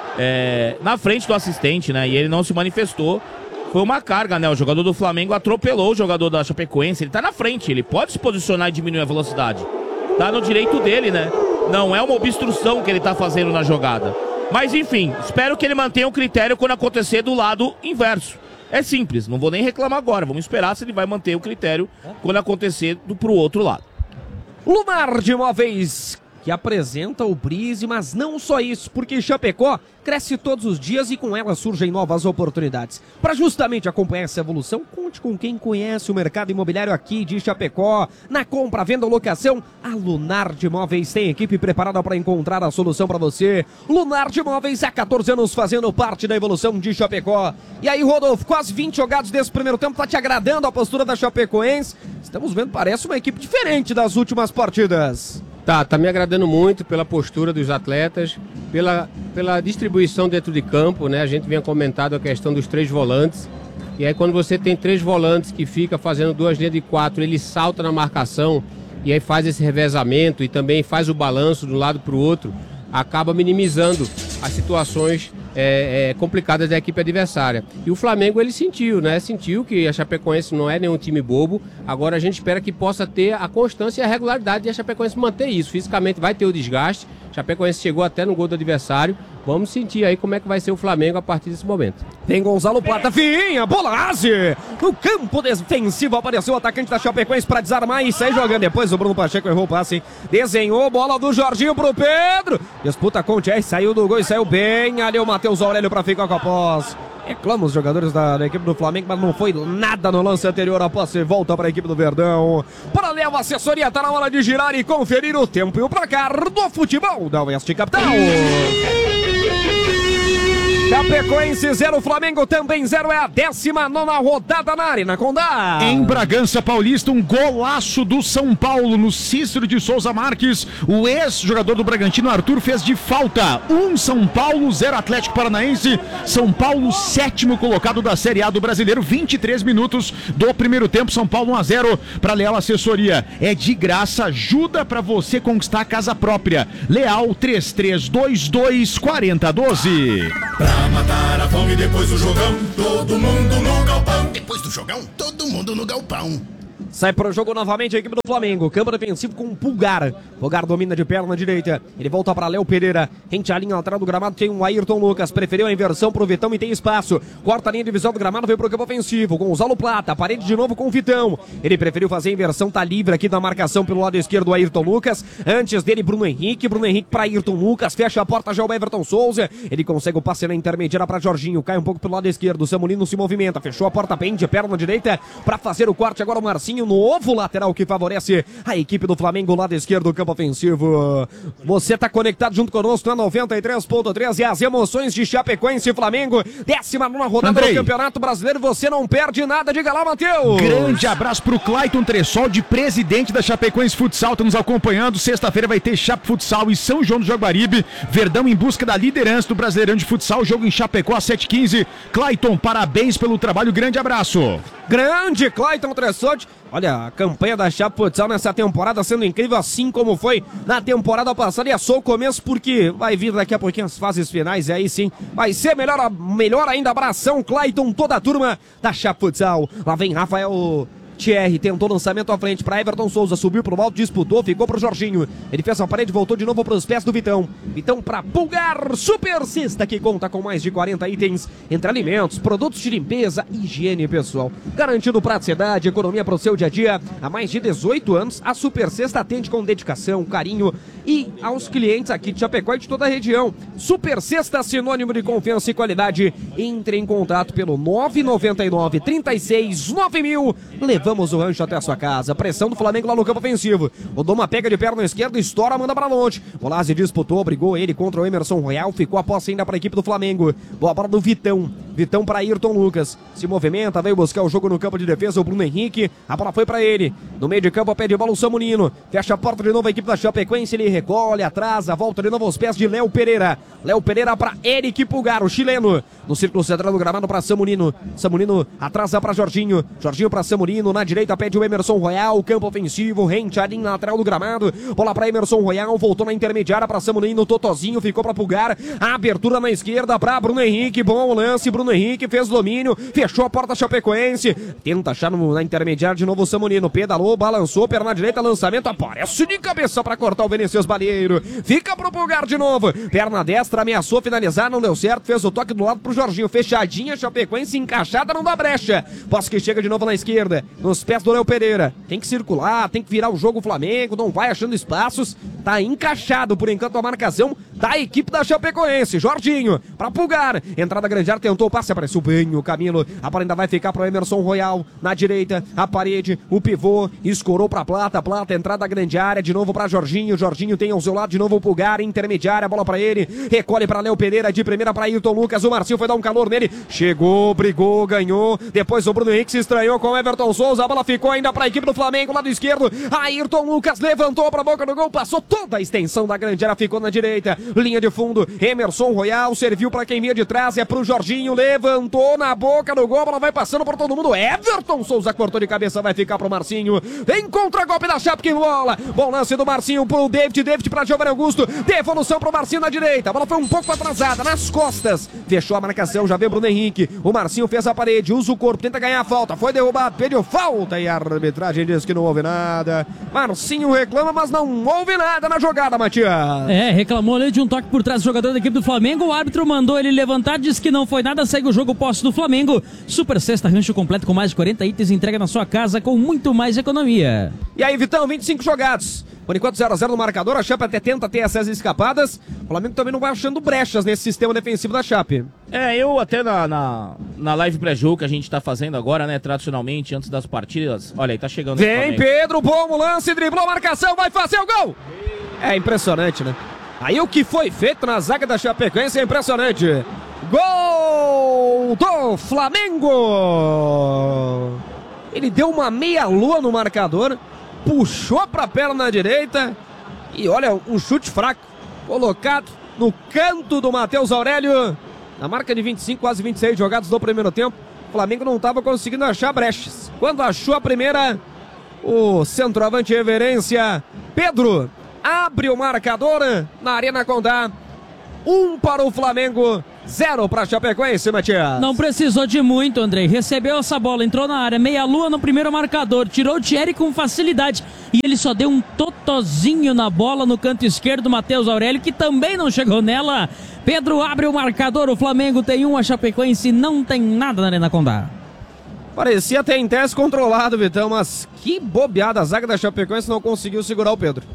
É, na frente do assistente, né? E ele não se manifestou. Foi uma carga, né? O jogador do Flamengo atropelou o jogador da Chapecoense. Ele tá na frente, ele pode se posicionar e diminuir a velocidade. Tá no direito dele, né? Não é uma obstrução que ele tá fazendo na jogada. Mas enfim, espero que ele mantenha o critério quando acontecer do lado inverso. É simples, não vou nem reclamar agora. Vamos esperar se ele vai manter o critério quando acontecer do, pro outro lado. Lunar de Imóveis, que apresenta o Brise, mas não só isso, porque Chapecó cresce todos os dias e com ela surgem novas oportunidades. Para justamente acompanhar essa evolução, conte com quem conhece o mercado imobiliário aqui de Chapecó. Na compra, venda ou locação, a Lunar de Imóveis tem equipe preparada para encontrar a solução para você. Lunar de Imóveis há quatorze anos fazendo parte da evolução de Chapecó. E aí, Rodolfo, quase vinte jogados desse primeiro tempo, tá te agradando a postura da Chapecoense? Estamos vendo, parece uma equipe diferente das últimas partidas. Tá, tá me agradando muito pela postura dos atletas, pela, pela distribuição dentro de campo, né? A gente vinha comentado a questão dos três volantes. E aí quando você tem três volantes que fica fazendo duas linhas de quatro, ele salta na marcação e aí faz esse revezamento e também faz o balanço de um lado para o outro, acaba minimizando as situações é, é, complicadas da equipe adversária. E o Flamengo, ele sentiu, né? Sentiu que a Chapecoense não é nenhum time bobo. Agora a gente espera que possa ter a constância e a regularidade de a Chapecoense manter isso. Fisicamente vai ter o desgaste. A Chapecoense chegou até no gol do adversário. Vamos sentir aí como é que vai ser o Flamengo a partir desse momento. Tem Gonzalo Plata, vinha, Bolazzi! No campo defensivo apareceu o atacante da Chapecoense para desarmar e sair jogando. Depois o Bruno Pacheco errou o passe, desenhou, bola do Jorginho pro Pedro. Disputa com o Thierry, saiu do gol e saiu bem. Ali o Matheus Aurélio para ficar com a posse. Reclama os jogadores da, da equipe do Flamengo, mas não foi nada no lance anterior. A posse volta para a equipe do Verdão. Para Leva Assessoria, tá na hora de girar e conferir o tempo e o placar do futebol da Oeste Capital. Chapecoense zero, Flamengo também zero, é a décima nona rodada na Arena Condá. Em Bragança Paulista, um golaço do São Paulo no Cícero de Souza Marques. O ex-jogador do Bragantino, Arthur, fez de falta. Um São Paulo, zero Atlético Paranaense. São Paulo, sétimo colocado da Série A do Brasileiro. vinte e três minutos do primeiro tempo. São Paulo um a zero para Leal Assessoria. É de graça, ajuda para você conquistar a casa própria. Leal três três dois dois, quatro zero um dois. Pra matar a fome depois do jogão, todo mundo no galpão. Depois do jogão, todo mundo no galpão. Sai para o jogo novamente a equipe do Flamengo. Campo defensivo com um Pulgar. Pulgar domina de perna direita. Ele volta para Léo Pereira. Rente a linha lateral do gramado tem um Ayrton Lucas. Preferiu a inversão pro Vitão e tem espaço. Corta a linha de visão do gramado, veio pro campo ofensivo. Gonzalo Plata, parede de novo com o Vitão. Ele preferiu fazer a inversão, tá livre aqui da marcação pelo lado esquerdo do Ayrton Lucas. Antes dele, Bruno Henrique. Bruno Henrique para Ayrton Lucas. Fecha a porta já o Everton Souza. Ele consegue o passe na intermediária para Jorginho. Cai um pouco pelo lado esquerdo. Samulino se movimenta. Fechou a porta bem de perna direita para fazer o corte. Agora o Marcinho, novo lateral que favorece a equipe do Flamengo, lado esquerdo do campo ofensivo. Você tá conectado junto conosco na noventa e três ponto três e as emoções de Chapecoense e Flamengo. décima nona rodada Andrei. do Campeonato Brasileiro. Você não perde nada. Diga lá, Matheus. Grande abraço pro Clayton Tressol, de presidente da Chapecoense Futsal, tá nos acompanhando. Sexta-feira vai ter Chape Futsal e São João do Jaguaribe. Verdão em busca da liderança do Brasileirão de Futsal. Jogo em Chapecó às sete e quinze. Clayton, parabéns pelo trabalho. Grande abraço. Grande Clayton Tressol. Olha, a campanha da Chape Futsal nessa temporada sendo incrível, assim como foi na temporada passada. E é só o começo, porque vai vir daqui a pouquinho as fases finais. E aí sim, vai ser melhor, melhor ainda. Abração, Clayton, toda a turma da Chape Futsal. Lá vem Rafael Thierry, tentou lançamento à frente para Everton Souza, subiu pro alto, disputou, ficou pro Jorginho. Ele fez a parede, voltou de novo pros pés do Vitão. Vitão para Pulgar, Super Cesta, que conta com mais de quarenta itens, entre alimentos, produtos de limpeza, higiene pessoal. Garantindo praticidade, economia pro seu dia a dia. Há mais de dezoito anos, a Super Cesta atende com dedicação, carinho e aos clientes aqui de Chapecó e de toda a região. Super Cesta, sinônimo de confiança e qualidade. Entre em contato pelo nove nove nove, trinta e seis, nove mil. Levamos o rancho até a sua casa. Pressão do Flamengo lá no campo ofensivo. O Doma pega de perna esquerda, estoura, manda pra longe. Bolazzi disputou, brigou ele contra o Emerson Royal. Ficou a posse ainda para a equipe do Flamengo. Boa bola do Vitão. Vitão para Ayrton Lucas. Se movimenta, veio buscar o jogo no campo de defesa. O Bruno Henrique. A bola foi para ele. No meio de campo, a pé de bola o Samulino. Fecha a porta de novo a equipe da Chapecoense. Ele recolhe, atrasa, volta de novo aos pés de Léo Pereira. Léo Pereira para Eric Pulgar, o chileno. No círculo central do gramado para Samulino. Samulino atrasa para Jorginho. Jorginho para Samulino. Na direita pede o Emerson Royal. Campo ofensivo. Rente a linha lateral do gramado. Bola para Emerson Royal. Voltou na intermediária para Samulino. Totozinho ficou para Pulgar. A abertura na esquerda para Bruno Henrique. Bom lance. Bruno Henrique fez domínio. Fechou a porta Chapecoense. Tenta achar no, na intermediária de novo o Samulino. Pedalou, balançou. Perna direita. Lançamento. Aparece de cabeça para cortar o Vinicius Balieiro. Fica pro Pulgar de novo. Perna destra. Ameaçou finalizar. Não deu certo. Fez o toque do lado pro Jorginho. Fechadinha. Chapecoense encaixada. Não dá brecha. Posse que chega de novo na esquerda. Nos pés do Léo Pereira. Tem que circular. Tem que virar o jogo Flamengo. Não vai achando espaços. Tá encaixado por enquanto a marcação da equipe da Chapecoense. Jorginho pra Pulgar, entrada grande área, tentou o passe, apareceu bem o Camilo, a bola ainda vai ficar pro Emerson Royal, na direita, a parede, o pivô, escorou pra Plata, Plata, entrada grande área, de novo pra Jorginho, Jorginho tem ao seu lado de novo o Pulgar, intermediária, bola pra ele, recolhe pra Léo Pereira, de primeira pra Ayrton Lucas, o Marcinho foi dar um calor nele, chegou, brigou, ganhou, depois o Bruno Henrique se estranhou com o Everton Souza, a bola ficou ainda pra equipe do Flamengo, lado esquerdo, Ayrton Lucas levantou pra boca do gol, passou toda a extensão da grande área, ficou na direita, linha de fundo, Emerson Royal, serviu pra quem vinha de trás, é pro Jorginho, levantou na boca do gol, a bola vai passando por todo mundo, Everton Souza cortou de cabeça, vai ficar pro Marcinho, vem contra-golpe da Chape, que bola, bom lance do Marcinho pro David, David pra Giovanni Augusto, devolução pro Marcinho na direita, a bola foi um pouco atrasada, nas costas, fechou a marcação, já veio Bruno Henrique, o Marcinho fez a parede, usa o corpo, tenta ganhar a falta, foi derrubado, pediu falta e a arbitragem diz que não houve nada, Marcinho reclama, mas não houve nada na jogada, Matias. É, reclamou ali de um toque por trás do jogador da equipe do Flamengo, o árbitro mandou ele levantar, disse que não foi nada, segue o jogo, posse do Flamengo, Super Sexta, rancho completo com mais de quarenta itens, entrega na sua casa com muito mais economia. E aí, Vitão, vinte e cinco jogados. Por enquanto zero a zero no marcador, a Chape até tenta ter essas escapadas. O Flamengo também não vai achando brechas nesse sistema defensivo da Chape. É, eu até na, na, na live pré-jogo que a gente tá fazendo agora, né, tradicionalmente, antes das partidas. Olha aí, tá chegando. Vem Pedro, bom lance, driblou a marcação, vai fazer o gol! É impressionante, né? Aí o que foi feito na zaga da Chapecoense é impressionante. Gol do Flamengo! Ele deu uma meia-lua no marcador, puxou pra perna direita e olha, um chute fraco, colocado no canto do Matheus Aurélio, na marca de vinte e cinco, quase vinte e seis jogados do primeiro tempo. O Flamengo não estava conseguindo achar brechas. Quando achou a primeira, o centroavante reverência Pedro abre o marcador na Arena Condá. Um para o Flamengo, zero para a Chapecoense, Matias. Não precisou de muito, Andrei. Recebeu essa bola, entrou na área, meia-lua no primeiro marcador, tirou o Thierry com facilidade e ele só deu um totozinho na bola no canto esquerdo do Matheus Aurélio, que também não chegou nela. Pedro abre o marcador, o Flamengo tem um, a Chapecoense não tem nada na Arena Condá. Parecia até em teste controlado, Vitão, mas que bobeada, a zaga da Chapecoense não conseguiu segurar o Pedro.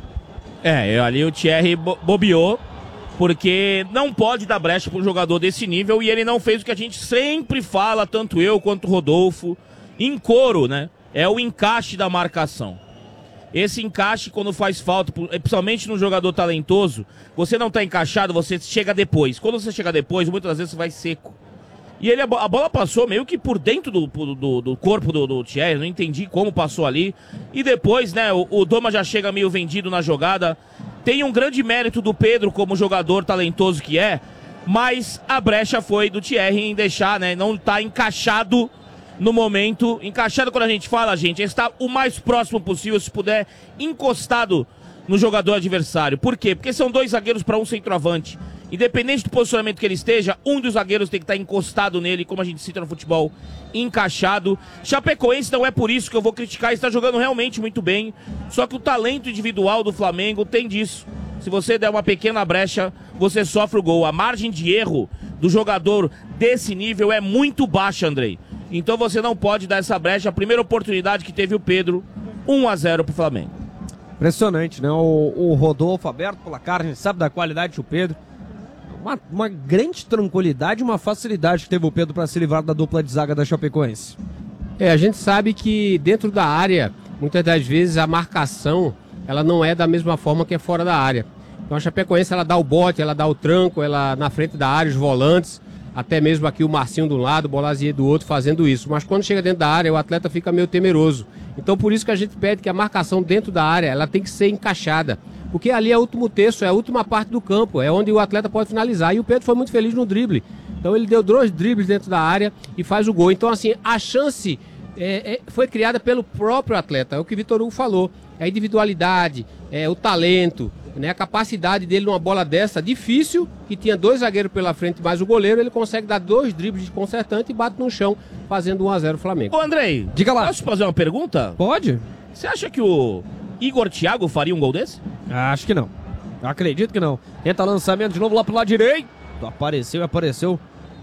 É, ali o Thierry bo bobeou, porque não pode dar brecha para um jogador desse nível e ele não fez o que a gente sempre fala, tanto eu quanto o Rodolfo, em coro, né? É o encaixe da marcação. Esse encaixe, quando faz falta, principalmente num jogador talentoso, você não tá encaixado, você chega depois. Quando você chega depois, muitas vezes você vai seco. E ele, a bola passou meio que por dentro do, do, do corpo do, do Thierry, não entendi como passou ali. E depois, né, o, o Doma já chega meio vendido na jogada. Tem um grande mérito do Pedro como jogador talentoso que é, mas a brecha foi do Thierry em deixar, né, não tá encaixado no momento. Encaixado quando a gente fala, gente, é estar o mais próximo possível, se puder, encostado no jogador adversário. Por quê? Porque são dois zagueiros para um centroavante. Independente do posicionamento que ele esteja, um dos zagueiros tem que estar encostado nele, como a gente cita no futebol, encaixado. Chapecoense não é por isso que eu vou criticar, está jogando realmente muito bem. Só que o talento individual do Flamengo tem disso. Se você der uma pequena brecha, você sofre o gol. A margem de erro do jogador desse nível é muito baixa, Andrei. Então você não pode dar essa brecha. A primeira oportunidade que teve o Pedro, um a zero pro Flamengo. Impressionante, né? O, o Rodolfo aberto pela cara, a gente sabe da qualidade do Pedro. Uma, uma grande tranquilidade, uma facilidade que teve o Pedro para se livrar da dupla de zaga da Chapecoense. É, a gente sabe que dentro da área, muitas das vezes a marcação, ela não é da mesma forma que é fora da área. Então a Chapecoense, ela dá o bote, ela dá o tranco, ela na frente da área, os volantes, até mesmo aqui o Marcinho de um lado, o Bolazier do outro fazendo isso. Mas quando chega dentro da área, o atleta fica meio temeroso. Então por isso que a gente pede que a marcação dentro da área, ela tem que ser encaixada. Porque ali é o último terço, é a última parte do campo, é onde o atleta pode finalizar. E o Pedro foi muito feliz no drible. Então ele deu dois dribles dentro da área e faz o gol. Então assim, a chance é, é, foi criada pelo próprio atleta, é o que o Vitor Hugo falou. É a individualidade, é o talento, né, a capacidade dele numa bola dessa, difícil, que tinha dois zagueiros pela frente, mais o goleiro, ele consegue dar dois dribles desconcertantes e bate no chão, fazendo um a zero o Flamengo. Ô Andrei, diga lá. Posso fazer uma pergunta? Pode? Você acha que o Igor Thiago faria um gol desse? Acho que não. Acredito que não. Tenta lançamento de novo lá pro lado direito. Apareceu e apareceu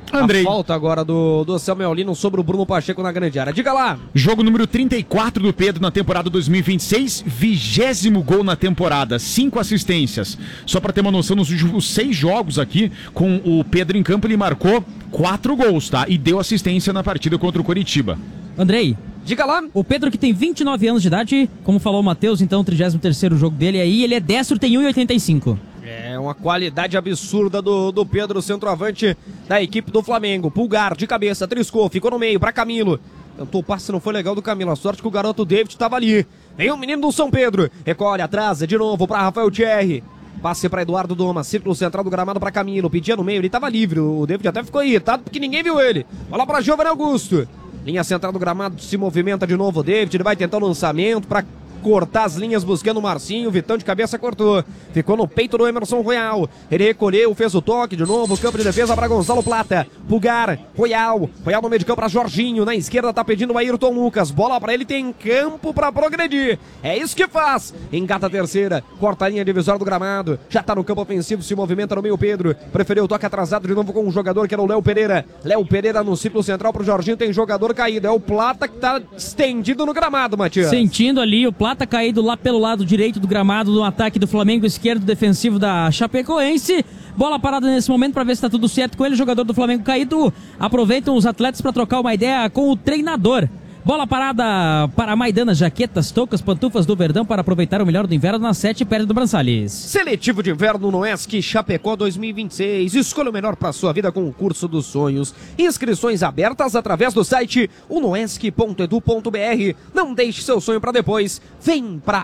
Andrei. A falta agora do, do Samuel Lino sobre o Bruno Pacheco na grande área. Diga lá. Jogo número trinta e quatro do Pedro na temporada dois mil e vinte e seis, vigésimo gol na temporada, cinco assistências. Só pra ter uma noção, nos últimos seis jogos aqui, com o Pedro em campo, ele marcou quatro gols, tá? E deu assistência na partida contra o Coritiba. Andrei, Diga lá. o Pedro que tem vinte e nove anos de idade, como falou o Matheus, então o trigésimo terceiro jogo dele aí, ele é destro, tem um e oitenta e cinco. É uma qualidade absurda do, do Pedro, centroavante da equipe do Flamengo. Pulgar de cabeça, triscou, ficou no meio pra Camilo. Tentou o passe, não foi legal do Camilo. A sorte que o garoto David estava ali. Vem o menino do São Pedro. Recolhe, atrasa de novo pra Rafael Thierry. Passe pra Eduardo Doma, círculo central do gramado pra Camilo. Pedia no meio, ele tava livre. O David até ficou irritado porque ninguém viu ele. Bola pra Giovanni Augusto. Linha central do gramado, se movimenta de novo o David. Ele vai tentar o lançamento pra cortar as linhas buscando o Marcinho. Vitão de cabeça cortou. Ficou no peito do Emerson Royal. Ele recolheu, fez o toque de novo. Campo de defesa para Gonzalo Plata. Pulgar, Royal. Royal no meio de campo para Jorginho. Na esquerda tá pedindo o Ayrton Lucas. Bola para ele, tem campo para progredir. É isso que faz. Engata a terceira. Corta a linha divisória do gramado. Já tá no campo ofensivo, se movimenta no meio Pedro. Preferiu o toque atrasado de novo com um jogador que era o Léo Pereira. Léo Pereira no círculo central pro Jorginho. Tem jogador caído. É o Plata que tá estendido no gramado, Matias. Sentindo ali o Plata caído lá pelo lado direito do gramado do ataque do Flamengo, esquerdo defensivo da Chapecoense. Bola parada nesse momento para ver se tá tudo certo com ele. O jogador do Flamengo caído. Aproveitam os atletas para trocar uma ideia com o treinador. Bola parada para Maidana, jaquetas, toucas, pantufas do Verdão para aproveitar o melhor do inverno na sete, perto do Brançales. Seletivo de inverno no ESC Chapecó dois mil e vinte e seis. Escolha o melhor para sua vida com o curso dos sonhos. Inscrições abertas através do site unoesc ponto edu ponto br. Não deixe seu sonho para depois. Vem para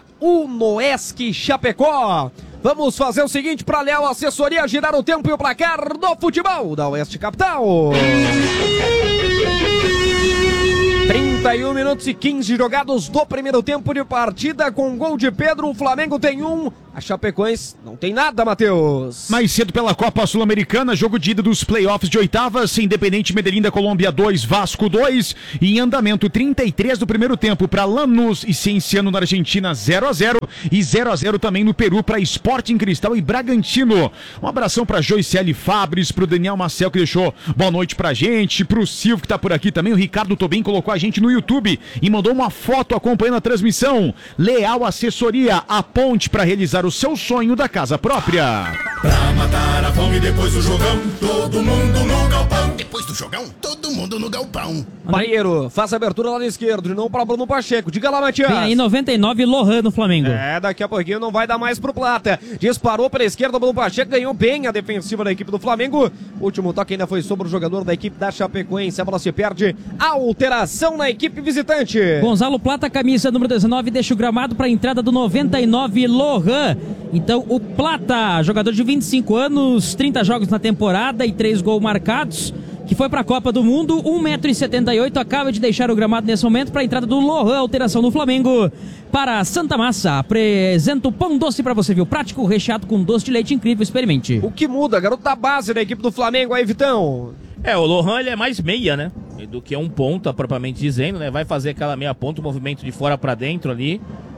Unoesc Chapecó. Vamos fazer o seguinte para Léo Assessoria girar o tempo e o placar do futebol da Oeste Capital. trinta e um minutos e quinze jogados do primeiro tempo de partida, com gol de Pedro. O Flamengo tem um, a Chapecoense não tem nada, Matheus. Mais cedo pela Copa Sul-Americana, jogo de ida dos playoffs de oitavas, Independente Medellín da Colômbia dois, Vasco dois, e em andamento trinta e três do primeiro tempo para Lanús e Cienciano na Argentina zero a zero, e zero a zero também no Peru para Sporting Cristal e Bragantino. Um abração para Joicele Fabres, pro Daniel Marcel que deixou boa noite pra gente, pro Silvio que tá por aqui também, o Ricardo Tobin colocou a gente no YouTube e mandou uma foto acompanhando a transmissão. Leal Assessoria, a ponte para realizar o seu sonho da casa própria. Pra matar a fome depois do jogão, todo mundo no galpão. Depois do jogão, todo mundo no galpão. Baieiro, faça a abertura lá na esquerda, de não para Bruno Pacheco. Diga lá, Matias. Tem aí noventa e nove, Lohan no Flamengo. É, daqui a pouquinho não vai dar mais pro Plata. Disparou para a esquerda, o Bruno Pacheco ganhou bem a defensiva da equipe do Flamengo. O último toque ainda foi sobre o jogador da equipe da Chapecoense. A bola se perde. Alteração na equipe visitante. Gonzalo Plata, camisa número dezenove, deixa o gramado para a entrada do noventa e nove, Lohan. Então o Plata, jogador de vinte e cinco anos, trinta jogos na temporada e três gols marcados, que foi para a Copa do Mundo, um metro e setenta e oito, acaba de deixar o gramado nesse momento para a entrada do Lohan. Alteração no Flamengo para Santa Massa. Apresenta o pão doce para você, viu? Prático, recheado com doce de leite incrível, experimente. O que muda, garoto da base da equipe do Flamengo aí, Vitão? É, o Lohan ele é mais meia, né? Do que um ponta, propriamente dizendo, né? Vai fazer aquela meia ponta, o movimento de fora pra dentro ali,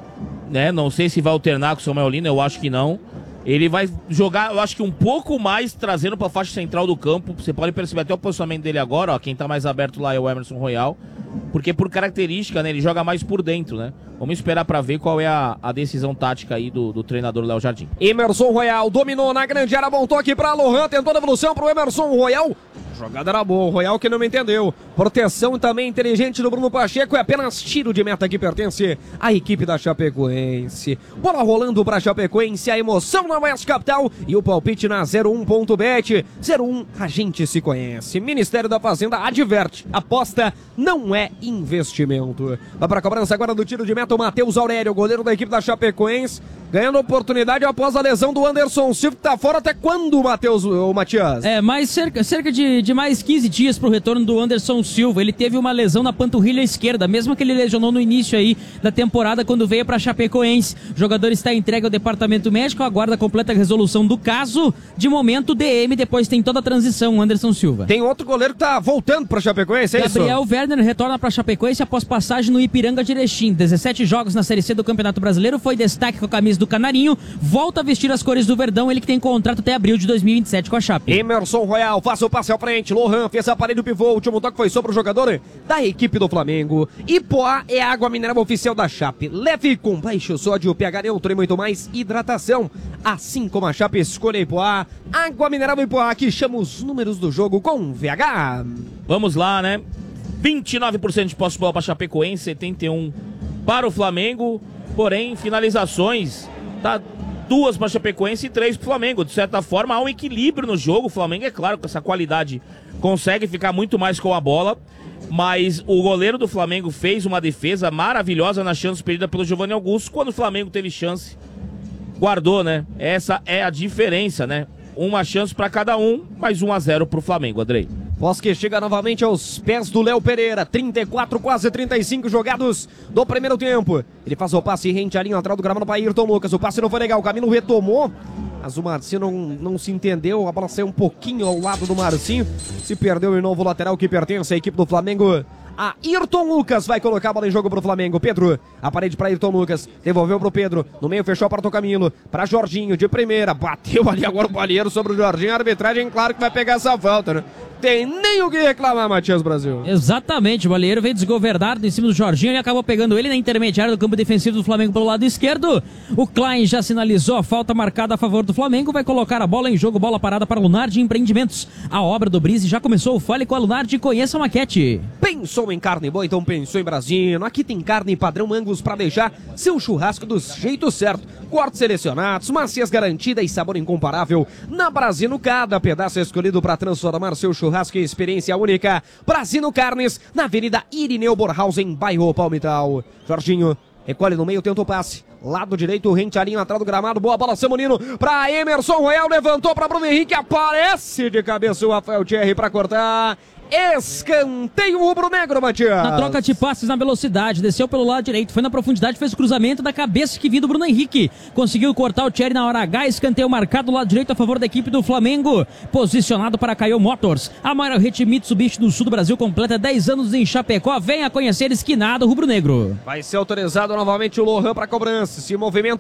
né? Não sei se vai alternar com o Samuel Lino, eu acho que não. Ele vai jogar, eu acho que um pouco mais trazendo pra faixa central do campo. Você pode perceber até o posicionamento dele agora, ó. Quem tá mais aberto lá é o Emerson Royal. Porque por característica, né? Ele joga mais por dentro, né? Vamos esperar pra ver qual é a, a decisão tática aí do, do treinador Léo Jardim. Emerson Royal dominou na grande área, bom toque pra Lohan, tentou a devolução pro Emerson Royal. A jogada era boa, o Royal que não me entendeu. Proteção também inteligente do Bruno Pacheco, é apenas tiro de meta que pertence à equipe da Chapecoense. Bola rolando pra Chapecoense, a emoção na Oeste Capital e o palpite na zero um ponto bet. zero um, a gente se conhece. Ministério da Fazenda adverte, aposta não é investimento. Vai pra cobrança agora do tiro de meta o Matheus Aurélio, goleiro da equipe da Chapecoense, ganhando oportunidade após a lesão do Anderson Silva, que tá fora até quando, Matheus, o Matias? É, mais cerca, cerca de, de mais quinze dias pro retorno do Anderson Silva. Ele teve uma lesão na panturrilha esquerda, mesmo que ele lesionou no início aí da temporada, quando veio pra Chapecoense. O jogador está entregue ao departamento médico, aguarda a completa resolução do caso. De momento, D M, depois tem toda a transição, Anderson Silva. Tem outro goleiro que tá voltando pra Chapecoense, é Gabriel isso? Werner retorna pra Chapecoense após passagem no Ipiranga de Erechim. dezessete jogos na Série C do Campeonato Brasileiro, foi destaque com a camisa do Canarinho, volta a vestir as cores do Verdão, ele que tem contrato até abril de dois mil e vinte e sete com a Chape. Emerson Royal, faz o passe ao frente. novamente. Lohan fez a parede do pivô. O último toque foi só pro jogador da equipe do Flamengo. Ipoá é a água mineral oficial da Chape. Leve com baixo sódio, pH neutro e muito mais hidratação. Assim como a Chape, escolha Ipoá. Água mineral Ipoá, que chama os números do jogo com V H. Vamos lá, né? vinte e nove por cento de posse de bola para Chapecoense, setenta e um por cento para o Flamengo. Porém, finalizações, tá duas para Chapecoense e três para o Flamengo. De certa forma, há um equilíbrio no jogo. O Flamengo, é claro, com essa qualidade, consegue ficar muito mais com a bola. Mas o goleiro do Flamengo fez uma defesa maravilhosa na chance perdida pelo Giovanni Augusto. Quando o Flamengo teve chance, guardou, né? Essa é a diferença, né? Uma chance para cada um, mais um a zero para o Flamengo, Andrei. Bosque chega novamente aos pés do Léo Pereira. trinta e quatro, quase trinta e cinco jogados do primeiro tempo. Ele faz o passe rente a linha atrás do gramado para Ayrton Lucas. O passe não foi legal, o Camilo retomou. Mas o Marcinho não, não se entendeu. A bola saiu um pouquinho ao lado do Marcinho. Se perdeu em novo lateral que pertence à equipe do Flamengo. A Ayrton Lucas vai colocar a bola em jogo pro Flamengo. Pedro, a parede para Ayrton Lucas. Devolveu pro Pedro. No meio fechou para o Camilo. Para Jorginho de primeira. Bateu ali agora o Palheiro sobre o Jorginho. A arbitragem, claro que vai pegar essa falta, né? Tem nem o que reclamar, Matias Brasil. Exatamente, o Balieiro veio desgovernado em cima do Jorginho e acabou pegando ele na intermediária do campo defensivo do Flamengo pelo lado esquerdo. O Klein já sinalizou a falta marcada a favor do Flamengo, vai colocar a bola em jogo, bola parada para Lunardi Empreendimentos. A obra do Brise já começou, fale com a Lunardi e conheça a maquete. Pensou em carne boa, então pensou em Brasino. Aqui tem carne padrão Angus para deixar seu churrasco do jeito certo. Cortes selecionados, macias garantidas e sabor incomparável. Na Brasino, cada pedaço é escolhido para transformar seu churrasco em experiência única. Brasino Carnes, na Avenida Irineu Borhausen, bairro Palmital. Jorginho recolhe no meio, tenta o passe. Lado direito, rente a linha atrás do gramado. Boa bola, Samonino para Emerson Royal. Levantou para Bruno Henrique. Aparece de cabeça o Rafael Thierry para cortar. Escanteio rubro-negro, Matias. Na troca de passes na velocidade, desceu pelo lado direito, foi na profundidade, fez o cruzamento da cabeça que vinha do Bruno Henrique. Conseguiu cortar o Thierry na hora H, escanteio marcado do lado direito a favor da equipe do Flamengo. Posicionado para Caio Motors. A maior rede Mitsubishi do sul do Brasil completa dez anos em Chapecó. Venha conhecer esquinado rubro-negro. Vai ser autorizado novamente o Lohan para cobrança. Se movimenta